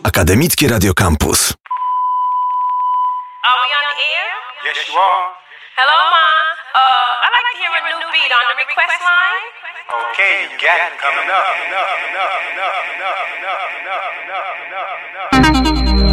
Akademickie Radio Campus. Are we on the air? Yes, you are. Hello, Ma. I'd like to hear a new beat on the request line. Okay, you got it coming up.